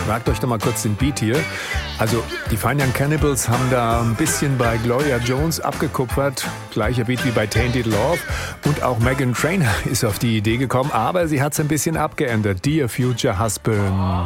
Fragt euch doch mal kurz den Beat hier. Also die Fine Young Cannibals haben da ein bisschen bei Gloria Jones abgekupfert. Gleicher Beat wie bei Tainted Love. Und auch Meghan Trainor ist auf die Idee gekommen, aber sie hat es ein bisschen abgeändert. Dear Future Husband.